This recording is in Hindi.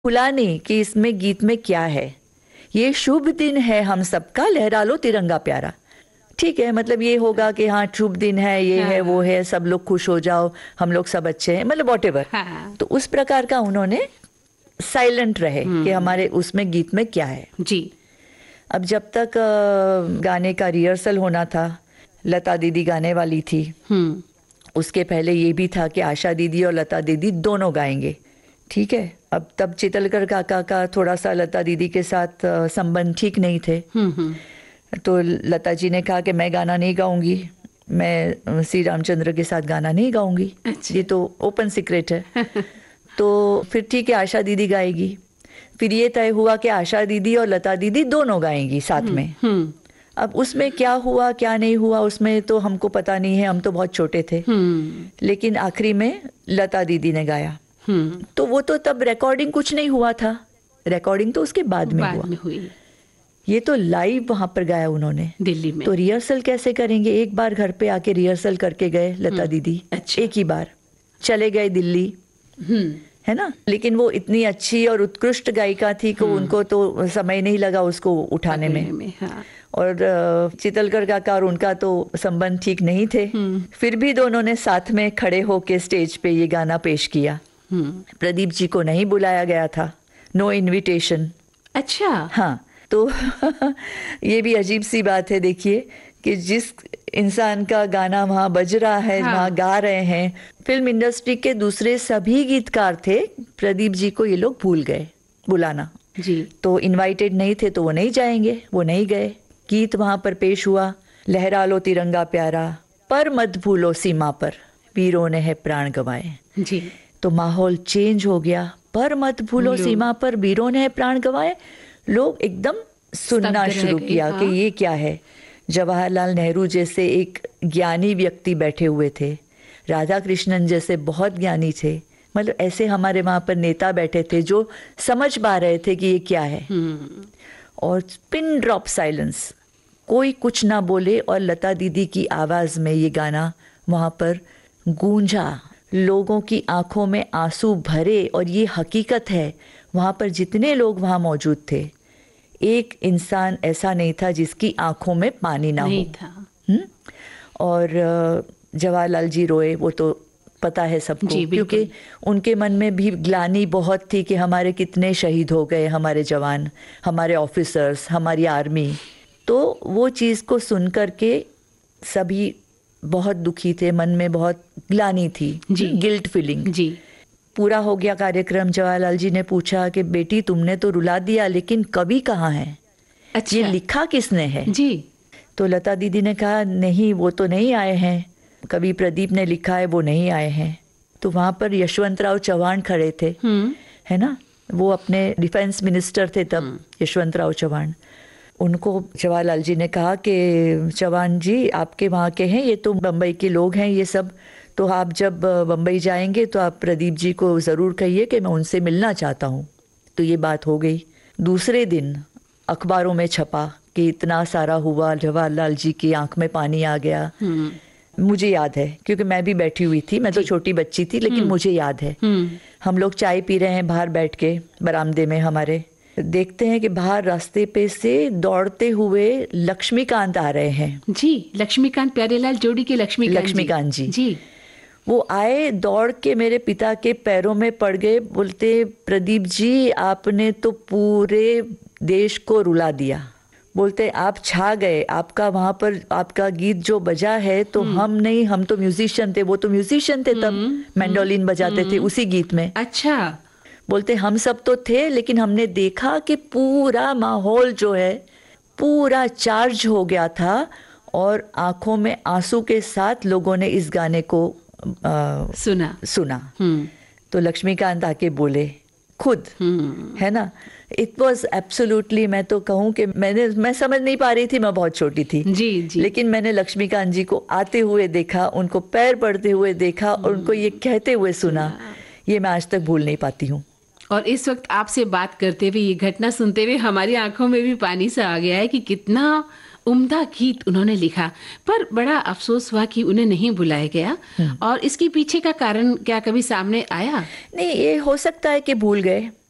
भूला नहीं कि इसमें गीत में क्या है। ये शुभ दिन है हम सबका, लहरा लो तिरंगा प्यारा। ठीक है, मतलब ये होगा कि हाँ शुभ दिन है, ये है वो है, सब लोग खुश हो जाओ, हम लोग सब अच्छे हैं, मतलब वॉटेवर। तो उस प्रकार का उन्होंने साइलेंट रहे कि हमारे उसमें गीत में क्या है जी। अब जब तक गाने का रिहर्सल होना था, लता दीदी गाने वाली थी। उसके पहले ये भी था कि आशा दीदी और लता दीदी दोनों गाएंगे। ठीक है, अब तब चितलकर काका का थोड़ा सा लता दीदी के साथ संबंध ठीक नहीं थे। तो लता जी ने कहा कि मैं गाना नहीं गाऊंगी, मैं श्री रामचंद्र के साथ गाना नहीं गाऊंगी। अच्छा। ये तो ओपन सीक्रेट है। तो फिर ठीक है, आशा दीदी गाएगी। फिर ये तय हुआ कि आशा दीदी और लता दीदी दोनों गाएंगी साथ में। अब उसमें क्या हुआ क्या नहीं हुआ उसमें तो हमको पता नहीं है, हम तो बहुत छोटे थे। लेकिन आखिरी में लता दीदी ने गाया। तो वो तो तब रिकॉर्डिंग कुछ नहीं हुआ था, रिकॉर्डिंग तो उसके बाद में हुई। ये तो लाइव वहां पर गाया उन्होंने दिल्ली में। तो रिहर्सल कैसे करेंगे? एक बार घर पे आके रिहर्सल करके गए लता दीदी। अच्छा। एक ही बार चले गए दिल्ली, है ना। लेकिन वो इतनी अच्छी और उत्कृष्ट गायिका थी कि उनको तो समय नहीं लगा उसको उठाने में। हाँ। और चितलकर काका और उनका तो संबंध ठीक नहीं थे। फिर भी दोनों ने साथ में खड़े होके स्टेज पे ये गाना पेश किया। प्रदीप जी को नहीं बुलाया गया था, नो इनविटेशन। अच्छा। हाँ, तो ये भी अजीब सी बात है। देखिए कि जिस इंसान का गाना वहाँ बज रहा है, हाँ। वहाँ गा रहे हैं, फिल्म इंडस्ट्री के दूसरे सभी गीतकार थे, प्रदीप जी को ये लोग भूल गए बुलाना जी। तो इनवाइटेड नहीं थे तो वो नहीं जाएंगे, वो नहीं गए। गीत वहाँ पर पेश हुआ, लहरा लो तिरंगा प्यारा, पर मत भूलो सीमा पर, वीरों ने है प्राण गंवाए। जी। तो माहौल चेंज हो गया, पर मत भूलो सीमा पर, वीरों ने है प्राण गंवाए। लोग एकदम सुनना शुरू किया। हाँ। कि ये क्या है। जवाहरलाल नेहरू जैसे एक ज्ञानी व्यक्ति बैठे हुए थे, राधा कृष्णन जैसे बहुत ज्ञानी थे, मतलब ऐसे हमारे वहां पर नेता बैठे थे जो समझ पा रहे थे कि ये क्या है। और पिन ड्रॉप साइलेंस, कोई कुछ ना बोले और लता दीदी की आवाज में ये गाना वहां पर गूंजा, लोगों की आंखों में आंसू भरे। और ये हकीकत है, वहां पर जितने लोग वहां मौजूद थे, एक इंसान ऐसा नहीं था जिसकी आंखों में पानी ना नहीं हो था। और जवाहरलाल जी रोए, वो तो पता है सबको, क्योंकि उनके मन में भी ग्लानि बहुत थी कि हमारे कितने शहीद हो गए, हमारे जवान, हमारे ऑफिसर्स, हमारी आर्मी। तो वो चीज़ को सुन करके सभी बहुत दुखी थे, मन में बहुत ग्लानि थी, गिल्ट फीलिंग। जी। पूरा हो गया कार्यक्रम। जवाहरलाल जी ने पूछा कि बेटी तुमने तो रुला दिया, लेकिन कवि कहाँ है? अच्छा। ये लिखा किसने है? जी। तो लता दीदी ने कहा नहीं, वो तो नहीं आए हैं, कवि प्रदीप ने लिखा है, वो नहीं आए हैं। तो वहां पर यशवंतराव चव्हाण खड़े थे, है ना, वो अपने डिफेंस मिनिस्टर थे तब, यशवंतराव चव्हाण। उनको जवाहरलाल जी ने कहा कि चव्हाण जी आपके वहाँ के हैं, ये तो बम्बई के लोग हैं ये सब, तो आप जब बम्बई जाएंगे तो आप प्रदीप जी को ज़रूर कहिए कि मैं उनसे मिलना चाहता हूँ। तो ये बात हो गई। दूसरे दिन अखबारों में छपा कि इतना सारा हुआ, जवाहरलाल जी की आंख में पानी आ गया। मुझे याद है क्योंकि मैं भी बैठी हुई थी, मैं तो छोटी बच्ची थी, लेकिन मुझे याद है। हम लोग चाय पी रहे हैं बाहर बैठ के बरामदे में हमारे, देखते हैं कि बाहर रास्ते पे से दौड़ते हुए लक्ष्मीकांत आ रहे हैं। जी, लक्ष्मीकांत, प्यारेलाल जोड़ी के लक्ष्मीकांत जी। जी। वो आए, दौड़ के मेरे पिता के पैरों में पड़ गए, बोलते प्रदीप जी आपने तो पूरे देश को रुला दिया। बोलते आप छा गए, आपका वहां पर आपका गीत जो बजा है तो हम नहीं, हम तो म्यूजिशियन थे, वो तो म्यूजिशियन थे तब, मैंडोलिन बजाते थे उसी गीत में। अच्छा। बोलते हम सब तो थे, लेकिन हमने देखा कि पूरा माहौल जो है पूरा चार्ज हो गया था और आंखों में आंसू के साथ लोगों ने इस गाने को सुना। तो लक्ष्मीकांत आके बोले खुद, है ना। इट वॉज एब्सोल्युटली, मैं तो कहूँ कि मैं समझ नहीं पा रही थी, मैं बहुत छोटी थी। जी। लेकिन मैंने लक्ष्मीकांत जी को आते हुए देखा, उनको पैर पड़ते हुए देखा और उनको ये कहते हुए सुना। ये मैं आज तक भूल नहीं पाती हूँ। और इस वक्त आपसे बात करते हुए, ये घटना सुनते हुए हमारी आंखों में भी पानी सा आ गया है कि कितना उम्दा गीत उन्होंने लिखा। पर बड़ा अफसोस हुआ कि उन्हें नहीं बुलाया गया। और इसके पीछे का कारण क्या कभी सामने आया? नहीं, ये हो सकता है कि भूल गए,